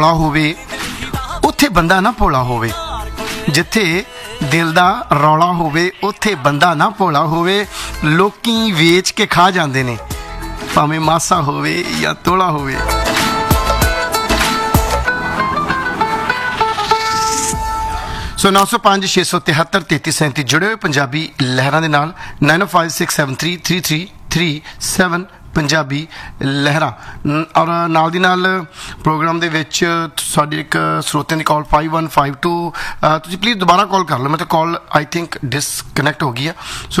ਹੋਵੇ ਉੱਥੇ ਬੰਦਾ ਨਾ ਭੋਲਾ ਹੋਵੇ, ਜਿੱਥੇ ਦਿਲ ਦਾ ਰੌਲਾ ਹੋਵੇ ਉੱਥੇ ਬੰਦਾ ਨਾ ਭੋਲਾ ਹੋਵੇ। ਲੋਕੀ ਵੇਚ ਕੇ ਖਾ ਜਾਂਦੇ ਨੇ, ਭਾਵੇਂ ਮਾਸਾ ਹੋਵੇ ਜਾਂ ਤੋਲਾ ਹੋਵੇ। ਸੋ 905 673 3337 ਜੁੜੇ ਹੋਏ ਪੰਜਾਬੀ ਲਹਿਰਾਂ ਦੇ ਨਾਲ 9056733337 ਪੰਜਾਬੀ ਲਹਿਰਾਂ। ਔਰ ਨਾਲ ਦੀ ਨਾਲ ਪ੍ਰੋਗਰਾਮ ਦੇ ਵਿੱਚ ਸਾਡੇ ਇੱਕ ਸਰੋਤਿਆਂ ਦੀ ਕਾਲ 5152 ਤੁਸੀਂ ਪਲੀਜ਼ ਦੁਬਾਰਾ ਕਾਲ ਕਰ ਲਓ, ਮੈਂ ਤਾਂ ਕਾਲ ਆਈ ਥਿੰਕ ਡਿਸਕਨੈਕਟ ਹੋ ਗਈ ਆ। ਸੋ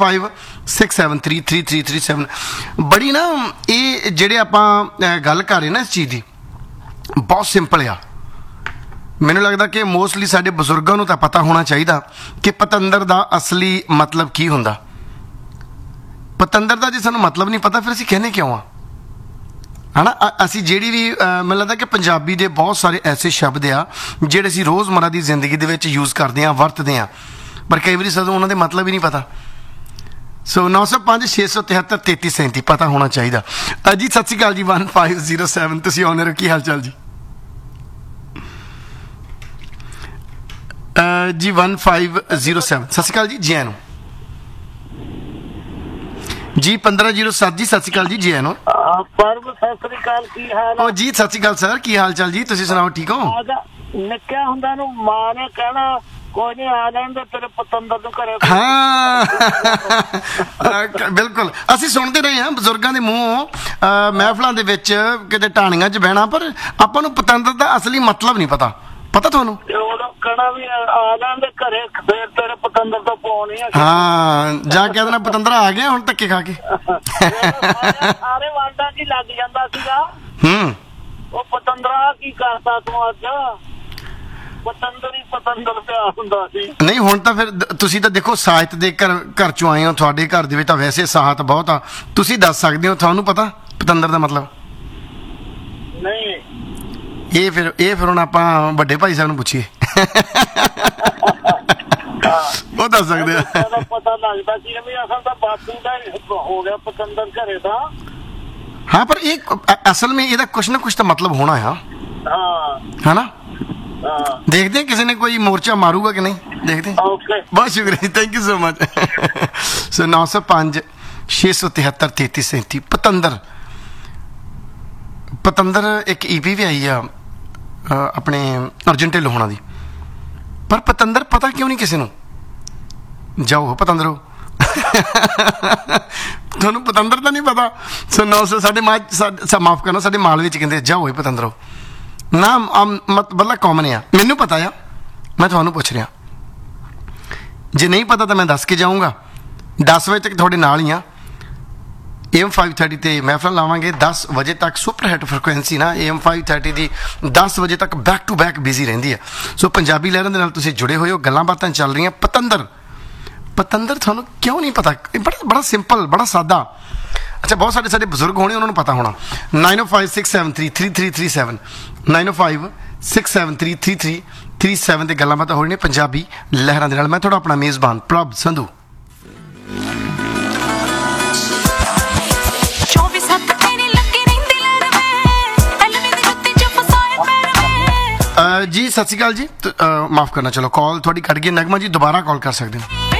9056733337 ਬੜੀ ਨਾ ਇਹ ਜਿਹੜੇ ਆਪਾਂ ਗੱਲ ਕਰ ਰਹੇ ਨਾ ਇਸ ਚੀਜ਼ ਦੀ ਬਹੁਤ ਸਿੰਪਲ ਆ। ਮੈਨੂੰ ਲੱਗਦਾ ਕਿ ਮੋਸਟਲੀ ਸਾਡੇ ਬਜ਼ੁਰਗਾਂ ਨੂੰ ਤਾਂ ਪਤਾ ਹੋਣਾ ਚਾਹੀਦਾ ਕਿ ਪਤੰਦਰ ਦਾ ਅਸਲੀ ਮਤਲਬ ਕੀ ਹੁੰਦਾ। ਪਤੰਦਰ ਦਾ ਜੇ ਸਾਨੂੰ ਮਤਲਬ ਨਹੀਂ ਪਤਾ ਫਿਰ ਅਸੀਂ ਕਹਿੰਦੇ ਕਿਉਂ ਆ, ਹੈ ਨਾ। ਅਸੀਂ ਜਿਹੜੀ ਵੀ ਮੈਨੂੰ ਲੱਗਦਾ ਕਿ ਪੰਜਾਬੀ ਦੇ ਬਹੁਤ ਸਾਰੇ ਐਸੇ ਸ਼ਬਦ ਆ ਜਿਹੜੇ ਅਸੀਂ ਰੋਜ਼ਮਰਾ ਦੀ ਜ਼ਿੰਦਗੀ ਦੇ ਵਿੱਚ ਯੂਜ਼ ਕਰਦੇ ਹਾਂ, ਵਰਤਦੇ ਹਾਂ, ਪਰ ਕਈ ਵਾਰੀ ਸਾਨੂੰ ਉਹਨਾਂ ਦੇ ਮਤਲਬ ਹੀ ਨਹੀਂ ਪਤਾ। ਸੋ 905 673 3337 ਪਤਾ ਹੋਣਾ ਚਾਹੀਦਾ। ਜੀ ਸਤਿ ਸ਼੍ਰੀ ਅਕਾਲ ਜੀ 1507 ਤੁਸੀਂ ਆਨਰ, ਕੀ ਹਾਲ ਚਾਲ ਜੀ? ਜੀ 1507 ਸਤਿ ਸ਼੍ਰੀ ਅਕਾਲ ਜੀ, ਜੀ ਆਇਆਂ ਨੂੰ। ਜੀ 1507 ਜੀ ਸਤਿ ਸ਼੍ਰੀ ਅਕਾਲ ਜੀ, ਜੀ ਆਇਆਂ ਨੂੰ। ਪਰਮ ਸਤਿ ਸ੍ਰੀ ਅਕਾਲ, ਕੀ ਹਾਲ? ਉਹ ਜੀ ਸਤਿ ਸ਼੍ਰੀ ਅਕਾਲ ਸਰ, ਕੀ ਹਾਲ ਚਾਲ ਜੀ? ਤੁਸੀਂ ਸੁਣਾਓ, ਠੀਕ ਹੋ? ਨਿੱਕਿਆ ਹੁੰਦਾ ਨੂੰ ਮਾਂ ਨੇ ਕਹਿਣਾ ਕੋਈ ਨਹੀਂ ਆ ਲੈਣ ਦੇ ਤੇਰੇ ਪਤੰਦਰ ਨੂੰ ਘਰੇ। ਹਾਂ ਬਿਲਕੁਲ, ਅਸੀਂ ਸੁਣਦੇ ਰਹੇ ਹਾਂ ਬਜ਼ੁਰਗਾਂ ਦੇ ਮੂੰਹੋਂ ਮਹਿਫਲਾਂ ਦੇ ਵਿੱਚ, ਕਿਤੇ ਢਾਣੀਆਂ 'ਚ ਬਹਿਣਾ, ਪਰ ਆਪਾਂ ਨੂੰ ਪਤੰਦਰ ਦਾ ਅਸਲੀ ਮਤਲਬ ਨਹੀਂ ਪਤਾ। ਪਤਾ ਤੁਹਾਨੂੰ? ਉਦੋਂ ਕਹਿਣਾ ਵੀ ਆ ਲੈਣ ਦੇ ਘਰੇ, ਫੇਰ ਤੇਰੇ ਪਤੰਦਰ ਤੋਂ ਪਾਉਣੀ ਆ। ਹਾਂ, ਜਾਂ ਕਹਿ ਦੇਣਾ ਪਤੰਦਰਾ ਆ ਗਿਆ ਹੁਣ ਧੱਕੇ ਖਾ ਕੇ। ਸਾਰੇ ਵਾਂਡਾ ਕੀ ਲੱਗ ਜਾਂਦਾ ਸੀਗਾ। ਉਹ ਪਤੰਦਰਾ ਕੀ ਕਰਤਾ ਤੂੰ ਅੱਜ? ਪਤੰਦਰ ਹੀ ਪਤੰਦਰ ਪਿਆ ਹੁੰਦਾ ਸੀ। ਨਹੀਂ ਹੁਣ ਤਾਂ ਫਿਰ ਤੁਸੀਂ ਤਾਂ ਦੇਖੋ ਸਾਹਿਤ ਦੇ ਘਰ ਚੋਂ ਆਏ ਹੋ, ਤੁਹਾਡੇ ਘਰ ਦੇ ਵਿੱਚ ਤਾਂ ਵੈਸੇ ਸਾਹਿਤ ਬਹੁਤ ਆ, ਤੁਸੀਂ ਦੱਸ ਸਕਦੇ ਹੋ, ਤੁਹਾਨੂੰ ਪਤਾ ਪਤੰਦਰ ਦਾ ਮਤਲਬ? ਨਹੀਂ। ਇਹ ਫਿਰ ਹੁਣ ਆਪਾਂ ਵੱਡੇ ਭਾਈ ਸਾਹਿਬ ਨੂੰ ਪੁੱਛੀਏ, ਉਹ ਦੱਸ ਸਕਦੇ ਆ। ਪਤਾ ਲੱਗਦਾ ਸੀ ਵੀ ਅਸਲ ਤਾਂ ਬਾਪੂ ਦਾ ਹੋ ਗਿਆ ਪਤੰਦਰ ਘਰੇ ਦਾ। ਹਾਂ, ਪਰ ਇਹ ਅਸਲ ਵਿੱਚ ਇਹਦਾ ਕੁਛ ਨਾ ਕੁਛ ਤਾਂ ਮਤਲਬ ਹੋਣਾ ਆ। ਹਾਂ, ਹੈ ਨਾ। ਦੇਖਦੇ ਕਿਸੇ ਨੇ ਕੋਈ ਮੋਰਚਾ ਮਾਰੂਗਾ ਕਿ ਨਹੀਂ, ਦੇਖਦੇ। ਬਹੁਤ ਸ਼ੁਕਰੀਆ ਜੀ, ਥੈਂਕ ਯੂ ਸੋ ਮਚ। ਸੋ 905 673 3337 ਪਤੰਦਰ ਇੱਕ EP ਵੀ ਆਈ ਆ ਆਪਣੇ ਅਰਜਨ ਢਿੱਲੋਂ ਹੋਣਾ ਦੀ, ਪਰ ਪਤੰਦਰ ਪਤਾ ਕਿਉਂ ਨਹੀਂ ਕਿਸੇ ਨੂੰ? ਜਾਓ ਪਤੰਦਰੋ, ਤੁਹਾਨੂੰ ਪਤੰਦਰ ਤਾਂ ਨਹੀਂ ਪਤਾ। ਸੋ 900 ਸਾਡੇ ਮਾਫ ਕਰਨਾ, ਸਾਡੇ ਮਾਲ ਵਿੱਚ ਕਹਿੰਦੇ ਜਾਓ ਪਤੰਦਰੋ ਨਾ, ਮਤਲਬ ਕਾਮਨ ਆ। ਮੈਨੂੰ ਪਤਾ ਆ, ਮੈਂ ਤੁਹਾਨੂੰ ਪੁੱਛ ਰਿਹਾ। ਜੇ ਨਹੀਂ ਪਤਾ ਤਾਂ ਮੈਂ ਦੱਸ ਕੇ ਜਾਊਂਗਾ। 10 ਵਜੇ ਤੱਕ ਤੁਹਾਡੇ ਨਾਲ ਹੀ ਆ। AM 530 ਤੇ ਮਹਿਫਲ ਲਾਵਾਂਗੇ 10 ਵਜੇ ਤੱਕ। ਸੁਪਰ ਹਿੱਟ ਫ੍ਰੀਕੁਐਂਸੀ ਨਾ AM 530 ਦੀ 10 ਵਜੇ ਤੱਕ ਬੈਕ ਟੂ ਬੈਕ ਬਿਜ਼ੀ ਰਹਿੰਦੀ ਹੈ। ਸੋ ਪੰਜਾਬੀ ਲਹਿਰਾਂ ਦੇ ਨਾਲ ਤੁਸੀਂ ਜੁੜੇ ਹੋਏ ਹੋ, ਗੱਲਾਂ ਬਾਤਾਂ ਚੱਲ ਰਹੀਆਂ। ਪਤੰਦਰ ਤੁਹਾਨੂੰ ਕਿਉਂ ਨਹੀਂ ਪਤਾ? ਬੜਾ ਸਿੰਪਲ, ਬੜਾ ਸਾਦਾ। ਅੱਛਾ, ਬਹੁਤ ਸਾਡੇ ਬਜ਼ੁਰਗ ਹੋਣੇ, ਉਹਨਾਂ ਨੂੰ ਪਤਾ ਹੋਣਾ। 905 673 3337 905 673 3337 ਤੇ ਗੱਲਾਂ ਬਾਤਾਂ ਹੋ ਰਹੀਆਂ ਪੰਜਾਬੀ ਲਹਿਰਾਂ ਦੇ ਨਾਲ। ਮੈਂ ਤੁਹਾਡਾ ਆਪਣਾ ਮੇਜ਼ਬਾਨ ਪ੍ਰਭ ਸੰਧੂ। ਜੀ ਸਤਿ ਸ਼੍ਰੀ ਅਕਾਲ ਜੀ, ਮਾਫ ਕਰਨਾ, ਚਲੋ ਕਾਲ ਤੁਹਾਡੀ ਕੱਟ ਗਈ। ਨਗਮਾ ਜੀ ਦੁਬਾਰਾ ਕਾਲ ਕਰ ਸਕਦੇ ਹੋ।